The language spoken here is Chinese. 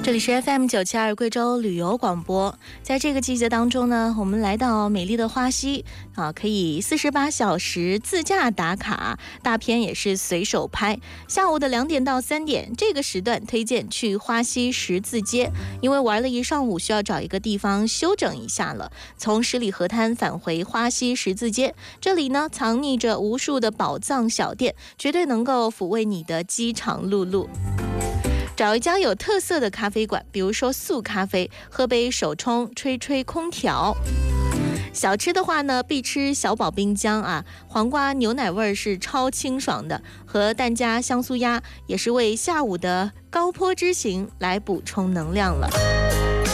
这里是 FM972贵州旅游广播。在这个季节当中呢，我们来到美丽的花溪可以48小时自驾打卡，大片也是随手拍。下午的2点到3点这个时段推荐去花溪十字街，因为玩了一上午，需要找一个地方休整一下了。从十里河滩返回花溪十字街，这里呢藏匿着无数的宝藏小店，绝对能够抚慰你的饥肠辘辘。找一家有特色的咖啡馆，比如说速咖啡，喝杯手冲，吹吹空调。小吃的话呢，必吃小宝冰浆黄瓜牛奶味是超清爽的，和蛋加香酥鸭也是为下午的高坡之行来补充能量了。